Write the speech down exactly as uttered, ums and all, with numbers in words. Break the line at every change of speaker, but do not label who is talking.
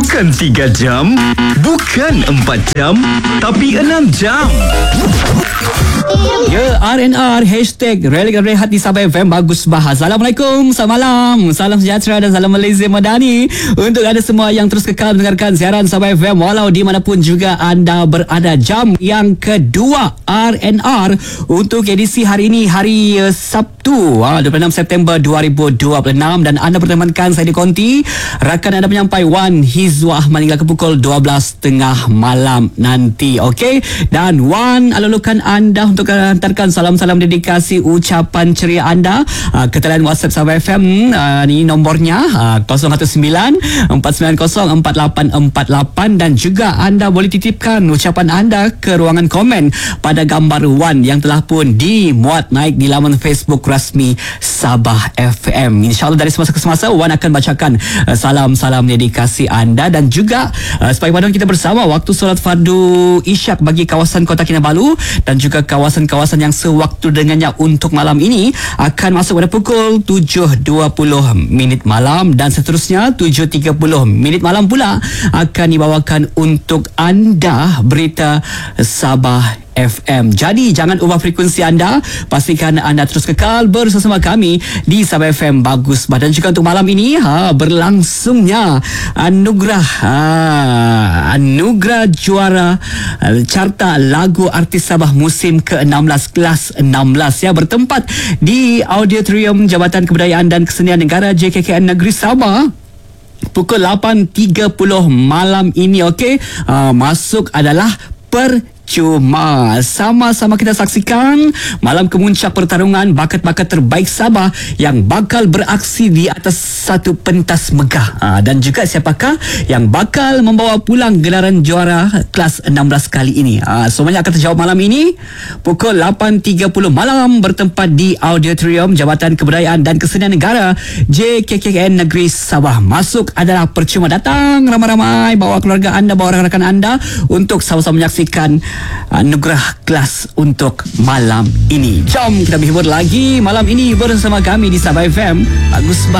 Bukan tiga jam, bukan empat jam, tapi enam jam.
Ya, R and R Hashtag Relax Rehat di Sabah F M. Bagus bah. Assalamualaikum, selamat malam, salam sejahtera dan salam Malaysia Madani untuk anda semua yang terus kekal mendengarkan siaran Sabah F M walau di manapun juga anda berada. Jam yang kedua R and R untuk edisi hari ini, hari uh, Sabtu uh, dua puluh enam September dua ribu dua puluh enam, dan anda bertemankan saya di Konti. Rakan anda penyampai Wan Hizwa Ahmad hingga ke pukul dua belas tiga puluh malam nanti. Okey, dan Wan alulukan anda untuk hantarkan salam-salam dedikasi ucapan ceria anda uh, ke talian WhatsApp Sabah F M. Uh, ni nombornya uh, kosong satu sembilan empat sembilan kosong empat lapan empat lapan, dan juga anda boleh titipkan ucapan anda ke ruangan komen pada gambar Wan yang telah pun dimuat naik di laman Facebook rasmi Sabah F M. InsyaAllah dari semasa ke semasa Wan akan bacakan uh, salam-salam dedikasi anda, dan juga uh, supaya pada kita bersama waktu solat fardu isyak bagi kawasan Kota Kinabalu dan juga kawasan-kawasan yang sewaktu dengannya untuk malam ini akan masuk pada pukul tujuh dua puluh minit malam, dan seterusnya tujuh tiga puluh minit malam pula akan dibawakan untuk anda berita Sabah F M. Jadi jangan ubah frekuensi anda, pastikan anda terus kekal bersama kami di Sabah F M. Bagus bah. Dan juga untuk malam ini ha, berlangsungnya anugerah ha, anugerah juara carta lagu artis Sabah musim ke enam belas kelas enam belas ya, bertempat di Auditorium Jabatan Kebudayaan dan Kesenian Negara J K K N Negeri Sabah pukul lapan tiga puluh malam ini. Okey, ha, masuk adalah per Cuma sama-sama kita saksikan malam kemuncak pertarungan bakat-bakat terbaik Sabah yang bakal beraksi di atas satu pentas megah. Ha, dan juga siapakah yang bakal membawa pulang gelaran juara kelas enam belas kali ini. Ha, semuanya akan terjawab malam ini pukul lapan tiga puluh malam bertempat di Auditorium Jabatan Kebudayaan dan Kesenian Negara J K K N Negeri Sabah. Masuk adalah percuma. Datang ramai-ramai, bawa keluarga anda, bawa rakan-rakan anda untuk sama-sama menyaksikan anugerah kelas untuk malam ini. Jom kita berhibur lagi malam ini bersama kami di Sabah F M. Bagus.